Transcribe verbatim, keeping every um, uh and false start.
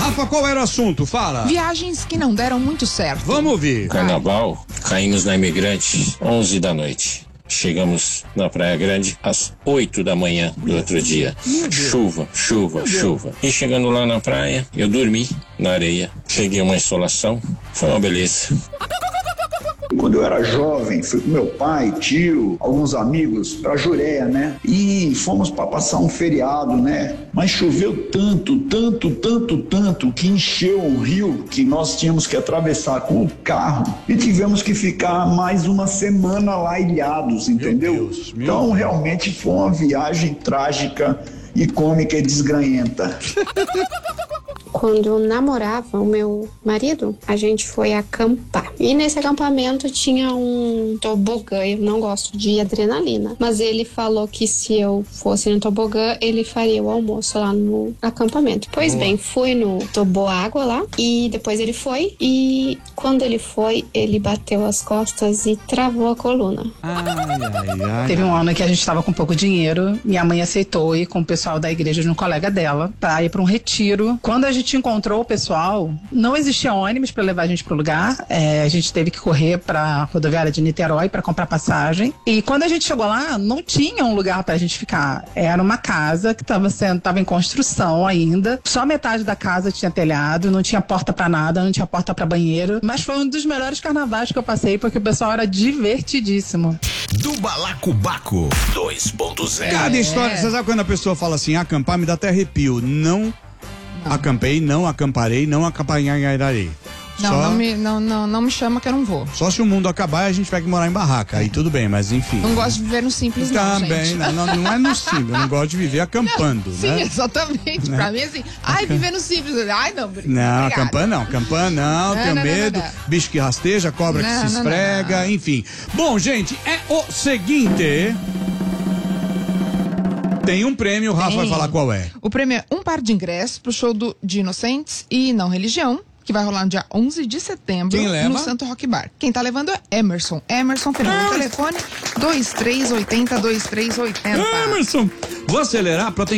Rafa, qual era o assunto? Fala. Viagens que não deram muito certo. Vamos ouvir. Carnaval, caímos na Imigrante, onze da noite. Chegamos na Praia Grande às oito da manhã do outro dia. Chuva, chuva, chuva. E chegando lá na praia, eu dormi na areia. Peguei uma insolação. Foi uma beleza. Quando eu era jovem, fui com meu pai, tio, alguns amigos pra Jureia, né? E fomos para passar um feriado, né? Mas choveu tanto, tanto, tanto, tanto que encheu o rio que nós tínhamos que atravessar com o carro e tivemos que ficar mais uma semana lá ilhados, entendeu? Meu Deus, meu então Deus. realmente foi uma viagem trágica e cômica e desgranhenta. Quando eu namorava o meu marido, a gente foi acampar. E nesse acampamento tinha um tobogã. Eu não gosto de adrenalina. Mas ele falou que se eu fosse no tobogã, ele faria o almoço lá no acampamento. Pois Boa. bem, fui no toboágua lá. E depois ele foi. E quando ele foi, ele bateu as costas e travou a coluna. Ai, ai, ai. Teve um ano que a gente estava com pouco dinheiro. Minha mãe aceitou ir com o pessoal da igreja de um colega dela pra ir pra um retiro. Quando a gente encontrou o pessoal, não existia ônibus pra levar a gente pro lugar. É, a gente teve que correr pra rodoviária de Niterói pra comprar passagem. E quando a gente chegou lá, não tinha um lugar pra gente ficar. Era uma casa que tava sendo, tava em construção ainda. Só metade da casa tinha telhado, não tinha porta pra nada, não tinha porta pra banheiro. Mas foi um dos melhores carnavais que eu passei, porque o pessoal era divertidíssimo. Do Balacobaco dois ponto zero. Cada história, você sabe quando a pessoa fala assim, acampar me dá até arrepio. Não, acampei, não acamparei, não acampanharei. Não, Só, não me, não, não, não me chama que eu não vou. só se o mundo acabar e a gente vai que morar em barraca. Aí tudo bem, mas enfim. Não gosto de viver no simples, não, Também, gente. não, não, não é no simples, eu não gosto de viver acampando, Sim, né? exatamente. Pra mim, assim, ai, viver no simples. Ai, não, obrigada. Não, acampando não, acampando não, Não, tenho não, não, medo, não, não. bicho que rasteja, cobra Não, que se não, não, esfrega, não. enfim. Bom, gente, é o seguinte... Tem um prêmio, o Rafa Tem. vai falar qual é. O prêmio é um par de ingressos pro show do, de Inocentes e Não Religião, que vai rolar no dia onze de setembro Quem leva? no Santo Rock Bar. Quem tá levando é Emerson. Emerson Fernando, telefone dois três oito zero, dois três oito zero. Emerson, vou acelerar pra